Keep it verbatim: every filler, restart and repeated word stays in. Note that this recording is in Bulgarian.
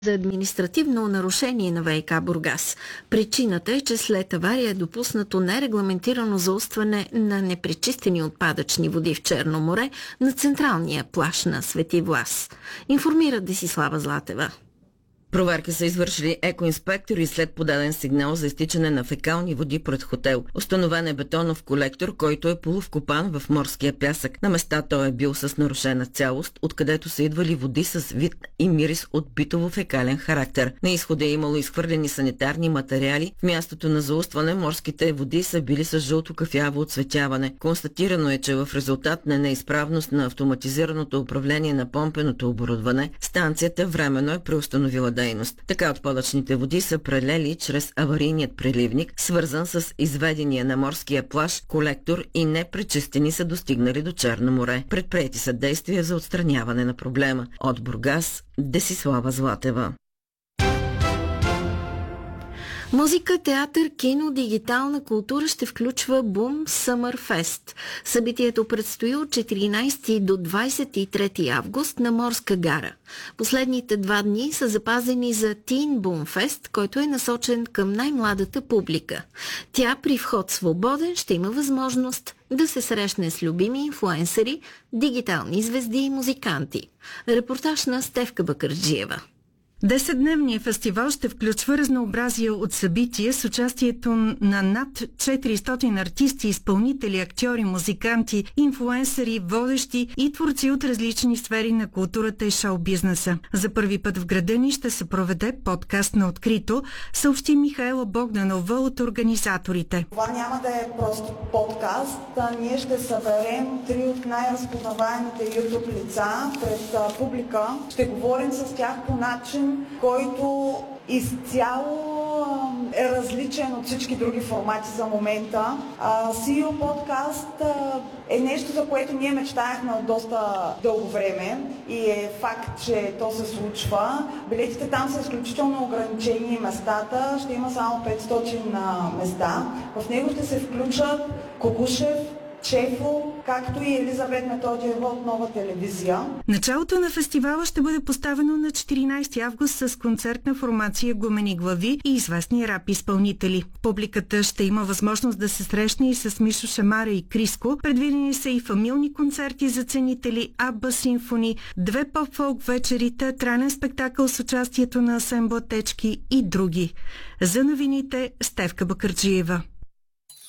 за административно нарушение на ВиК Бургас. Причината е, че след авария е допуснато нерегламентирано заустване на непречистени отпадъчни води в Черно море на централния плаж на Свети Влас. Информира Десислава Златева. Проверки са извършили екоинспектори след подаден сигнал за изтичане на фекални води пред хотел. Установен е бетонов колектор, който е полувкопан в морския пясък. На места той е бил с нарушена цялост, откъдето са идвали води с вид и мирис от битово-фекален характер. На изхода е имало изхвърлени санитарни материали. В мястото на заустване морските води са били с жълто-кафяво отцветяване. Констатирано е, че в резултат на неизправност на автоматизираното управление на помпеното оборудване, станцията временно е преустановила дейност. Така отпадъчните води са прелели чрез аварийният преливник, свързан с изведения на морския плаж колектор и непречистени са достигнали до Черно море. Предприети са действия за отстраняване на проблема. От Бургас, Десислава Златева. Музика, театър, кино, дигитална култура ще включва Boom Summer Fest. Събитието предстои от четиринайсети до двайсет и трети август на Морска гара. Последните два дни са запазени за Teen Boom Fest, който е насочен към най-младата публика. Тя при вход свободен ще има възможност да се срещне с любими инфлуенсъри, дигитални звезди и музиканти. Репортаж на Стефка Бакърджиева. Десетдневният фестивал ще включва разнообразие от събития с участието на над четиристотин артисти, изпълнители, актьори, музиканти, инфлуенсъри, водещи и творци от различни сфери на културата и шоу-бизнеса. За първи път в града ни ще се проведе подкаст на открито, съобщи Михаела Богданова от организаторите. Това няма да е просто подкаст, а ние ще съберем три от най-разпознаваемите YouTube лица пред публика. Ще говорим с тях по начин, който изцяло е различен от всички други формати за момента. Си и о подкаст е нещо, за което ние мечтаехме от доста дълго време и е факт, че то се случва. Билетите там са изключително ограничени местата, ще има само петстотин места. В него ще се включат Кокушев, Чефо, както и Елизавет Методиева от Нова телевизия. Началото на фестивала ще бъде поставено на четиринайсети август с концертна формация Гумени глави и известни рап изпълнители. Публиката ще има възможност да се срещне и с Мишо Шамара и Криско. Предвидени са и фамилни концерти за ценители, Абба симфони, две поп-фолк вечери, театрален спектакъл с участието на Асембла Течки и други. За новините Стефка Бакърджиева.